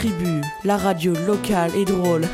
Tribu, la radio locale et drôle.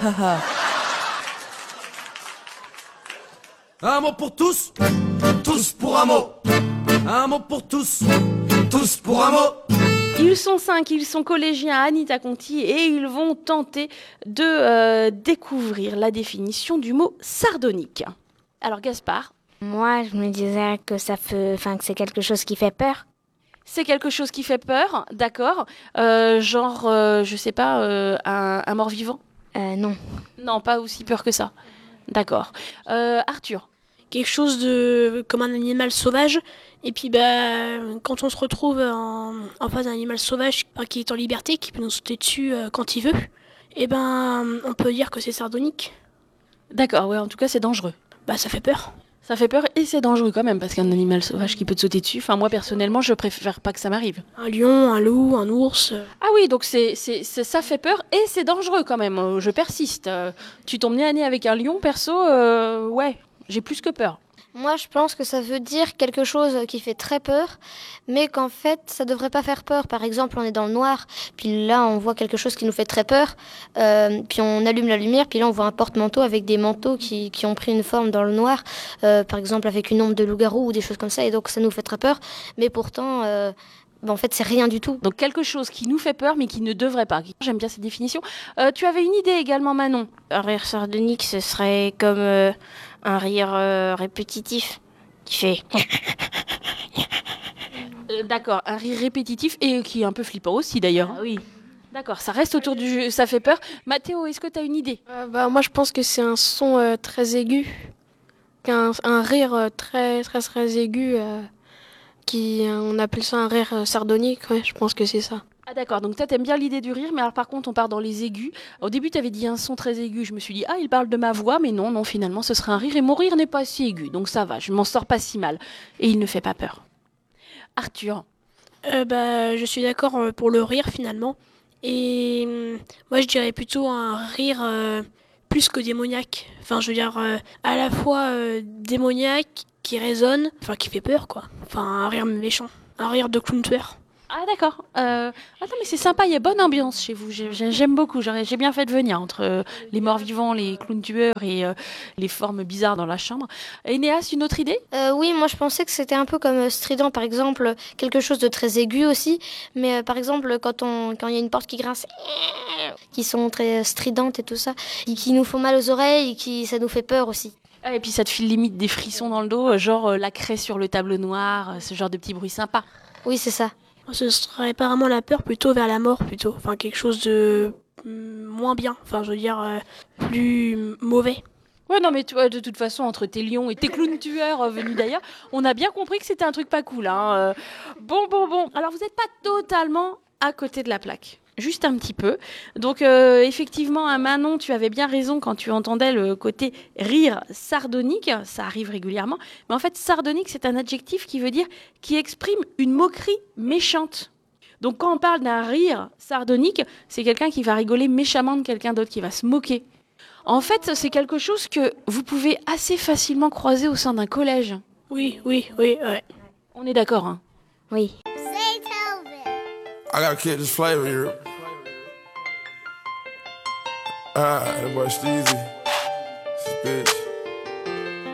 Un mot pour tous, tous pour un mot. Un mot pour tous, tous pour un mot. Ils sont 5, ils sont collégiens à Anita Conti et ils vont tenter de découvrir la définition du mot sardonique. Alors Gaspard, Moi, je me disais que que c'est quelque chose qui fait peur. c'est quelque chose qui fait peur, d'accord. Je sais pas, un mort-vivant? Non. Non, pas aussi peur que ça. D'accord. Arthur, Quelque chose de comme un animal sauvage. Et puis quand on se retrouve en face d'un animal sauvage qui est en liberté, qui peut nous sauter dessus quand il veut, on peut dire que c'est sardonique. d'accord, ouais, en tout cas c'est dangereux. Ça fait peur. Ça fait peur et c'est dangereux quand même, parce qu'un animal sauvage qui peut te sauter dessus, enfin moi personnellement je préfère pas que ça m'arrive. Un lion, un loup, un ours. Ah oui, donc ça fait peur et c'est dangereux quand même, je persiste. Tu tombes nez à nez avec un lion, perso, ouais, j'ai plus que peur. Moi, je pense que ça veut dire quelque chose qui fait très peur, mais qu'en fait, ça devrait pas faire peur. Par exemple, on est dans le noir, puis là, on voit quelque chose qui nous fait très peur, puis on allume la lumière, puis là, on voit un porte-manteau avec des manteaux qui ont pris une forme dans le noir, par exemple avec une ombre de loup-garou ou des choses comme ça, et donc ça nous fait très peur. Mais pourtant, en fait, c'est rien du tout. Donc quelque chose qui nous fait peur mais qui ne devrait pas. J'aime bien cette définition. Tu avais une idée également, Manon? Un rire sardonique, ce serait comme un rire répétitif qui fait... D'accord, un rire répétitif et qui est un peu flippant aussi d'ailleurs. Ah oui. D'accord, ça reste autour du jeu, ça fait peur. Mathéo, est-ce que tu as une idée? Moi, je pense que c'est un son très aigu, un rire très très très aigu, on appelle ça un rire sardonique. Ouais, je pense que c'est ça. Ah d'accord, donc toi t'aimes bien l'idée du rire, mais alors par contre on part dans les aigus. Au début t'avais dit un son très aigu, je me suis dit il parle de ma voix, mais non, finalement ce serait un rire et mon rire n'est pas si aigu, donc ça va, je m'en sors pas si mal. Et il ne fait pas peur. Arthur, Je suis d'accord pour le rire finalement. Et moi je dirais plutôt un rire plus que démoniaque. Enfin je veux dire à la fois démoniaque qui résonne, enfin qui fait peur quoi. Enfin un rire méchant, un rire de clown tueur. ah d'accord. Attends mais c'est sympa, il y a bonne ambiance chez vous, j'aime beaucoup, j'ai bien fait de venir entre les morts vivants, les clowns tueurs et les formes bizarres dans la chambre. Enéas, une autre idée? Oui, moi je pensais que c'était un peu comme strident, par exemple, quelque chose de très aigu aussi. Mais par exemple, quand il y a une porte qui grince, qui sont très stridentes et tout ça, et qui nous font mal aux oreilles, et ça nous fait peur aussi. Ah, et puis ça te file limite des frissons dans le dos, genre la craie sur le tableau noir, ce genre de petits bruits sympas. Oui, c'est ça. Ce serait pas vraiment la peur, plutôt vers la mort plutôt. Enfin quelque chose de moins bien. Enfin je veux dire plus mauvais. Ouais, non, mais toi, de toute façon, entre tes lions et tes clowns tueurs venus d'ailleurs, on a bien compris que c'était un truc pas cool. Hein. Bon. Alors, vous n'êtes pas totalement à côté de la plaque. Juste un petit peu. Donc, effectivement, Manon, tu avais bien raison quand tu entendais le côté rire sardonique. Ça arrive régulièrement. Mais en fait, sardonique, c'est un adjectif qui exprime une moquerie méchante. Donc, quand on parle d'un rire sardonique, c'est quelqu'un qui va rigoler méchamment de quelqu'un d'autre, qui va se moquer. En fait, c'est quelque chose que vous pouvez assez facilement croiser au sein d'un collège. Oui, ouais. On est d'accord, hein? Oui. I gotta keep this flavor here. That boy Steezy. This bitch.